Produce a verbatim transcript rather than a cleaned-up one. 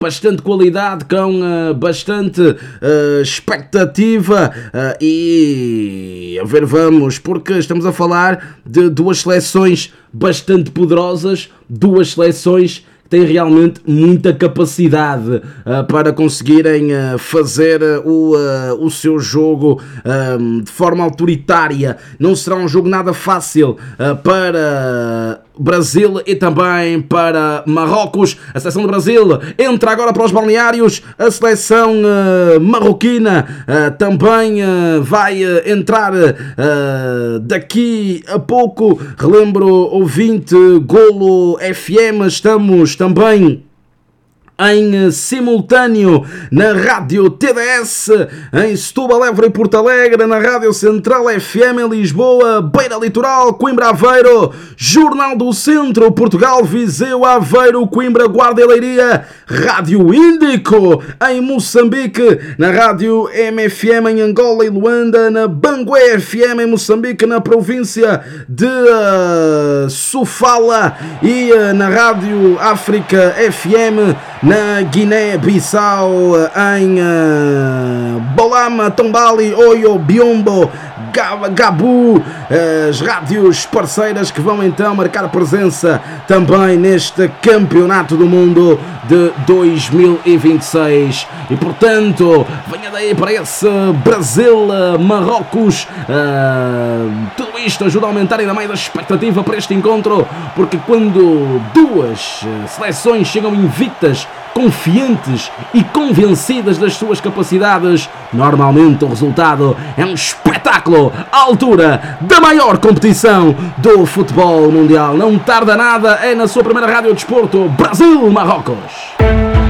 bastante qualidade, com uh, bastante uh, expectativa uh, e a ver vamos, porque estamos a falar de duas seleções bastante poderosas, duas seleções que têm realmente muita capacidade uh, para conseguirem uh, fazer uh, o, uh, o seu jogo uh, de forma autoritária. Não será um jogo nada fácil uh, para Brasil e também para Marrocos. A seleção do Brasil entra agora para os balneários. A seleção uh, marroquina uh, também uh, vai uh, entrar uh, daqui a pouco. Relembro, ouvinte, Golo F M, estamos também em simultâneo na Rádio T D S, em Setúbal, Évora e Porto Alegre, na Rádio Central F M em Lisboa, Beira Litoral, Coimbra, Aveiro, Jornal do Centro, Portugal, Viseu, Aveiro, Coimbra, Guarda e Leiria, Rádio Índico em Moçambique, na Rádio M F M em Angola e Luanda, na Bangué F M em Moçambique, na província de uh, Sofala e uh, na Rádio África F M na Guiné-Bissau, em uh, Bolama, Tombali, Oio, Biombo, Gabu, as rádios parceiras que vão então marcar presença também neste Campeonato do Mundo de dois mil e vinte e seis. E portanto, venha daí para esse Brasil-Marrocos. Uh, tudo isto ajuda a aumentar ainda mais a expectativa para este encontro, porque quando duas seleções chegam invictas, confiantes e convencidas das suas capacidades, normalmente o resultado é um espetáculo à altura da maior competição do futebol mundial. Não tarda nada, é na sua primeira rádio de desporto, Brasil-Marrocos.